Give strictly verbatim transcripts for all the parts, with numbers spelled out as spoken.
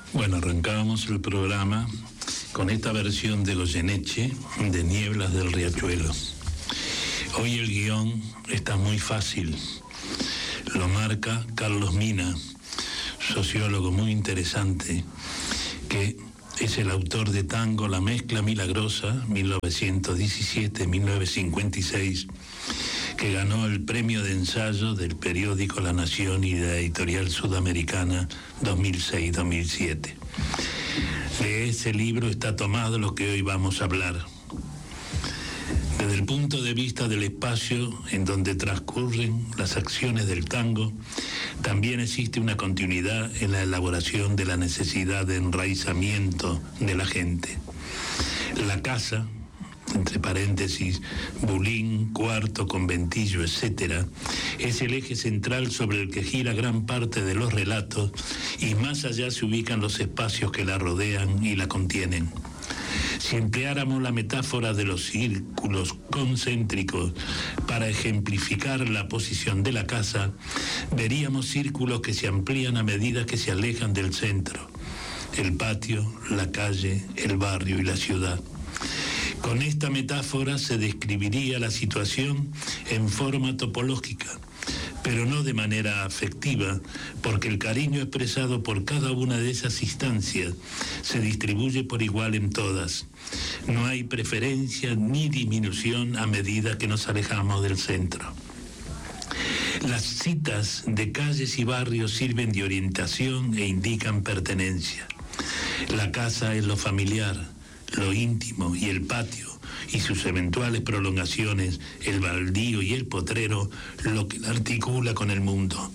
Bueno, arrancábamos el programa con esta versión de Goyeneche de Nieblas del Riachuelo. Hoy el guión está muy fácil. Lo marca Carlos Mina, sociólogo muy interesante, que es el autor de Tango, La Mezcla Milagrosa, mil novecientos diecisiete a mil novecientos cincuenta y seis, que ganó el premio de ensayo del periódico La Nación y de la editorial sudamericana dos mil seis a dos mil siete. De ese libro está tomado lo que hoy vamos a hablar. Desde el punto de vista del espacio en donde transcurren las acciones del tango, también existe una continuidad en la elaboración de la necesidad de enraizamiento de la gente. La casa, entre paréntesis, bulín, cuarto, conventillo, etcétera, es el eje central sobre el que gira gran parte de los relatos, y más allá se ubican los espacios que la rodean y la contienen. Si empleáramos la metáfora de los círculos concéntricos para ejemplificar la posición de la casa, veríamos círculos que se amplían a medida que se alejan del centro: el patio, la calle, el barrio y la ciudad. Con esta metáfora se describiría la situación en forma topológica, pero no de manera afectiva, porque el cariño expresado por cada una de esas instancias se distribuye por igual en todas. No hay preferencia ni disminución a medida que nos alejamos del centro. Las citas de calles y barrios sirven de orientación e indican pertenencia. La casa es lo familiar, lo íntimo, y el patio y sus eventuales prolongaciones, el baldío y el potrero, lo que la articula con el mundo.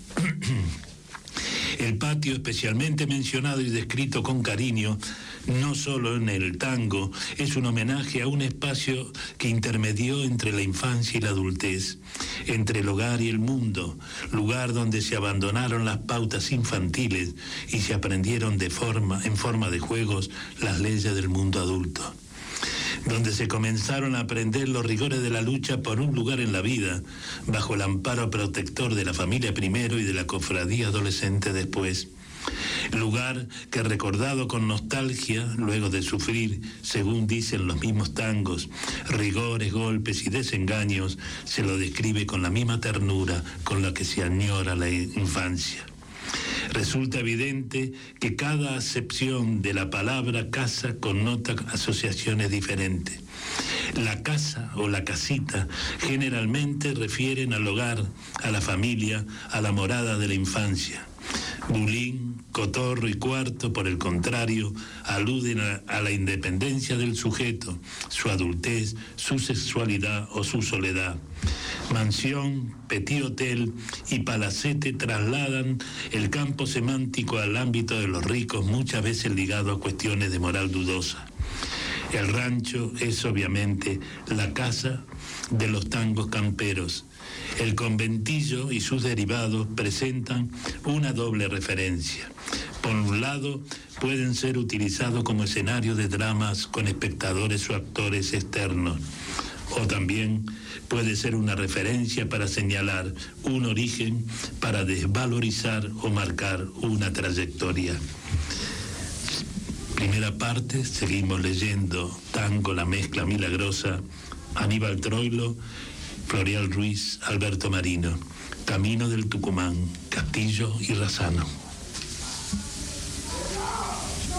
El patio, especialmente mencionado y descrito con cariño, no solo en el tango, es un homenaje a un espacio que intermedió entre la infancia y la adultez, entre el hogar y el mundo, lugar donde se abandonaron las pautas infantiles y se aprendieron de forma, en forma de juegos las leyes del mundo adulto, donde se comenzaron a aprender los rigores de la lucha por un lugar en la vida, bajo el amparo protector de la familia primero y de la cofradía adolescente después. Lugar que, recordado con nostalgia, luego de sufrir, según dicen los mismos tangos, rigores, golpes y desengaños, se lo describe con la misma ternura con la que se añora la infancia. Resulta evidente que cada acepción de la palabra casa connota asociaciones diferentes. La casa o la casita generalmente refieren al hogar, a la familia, a la morada de la infancia. Bulín, cotorro y cuarto, por el contrario, aluden a, a la independencia del sujeto, su adultez, su sexualidad o su soledad. Mansión, petit hotel y palacete trasladan el campo semántico al ámbito de los ricos, muchas veces ligado a cuestiones de moral dudosa. El rancho es obviamente la casa de los tangos camperos. El conventillo y sus derivados presentan una doble referencia. Por un lado, pueden ser utilizados como escenario de dramas con espectadores o actores externos, o también puede ser una referencia para señalar un origen, para desvalorizar o marcar una trayectoria. Primera parte, seguimos leyendo Tango, La Mezcla Milagrosa, Aníbal Troilo, Florial Ruiz, Alberto Marino, Camino del Tucumán, Castillo y Razano.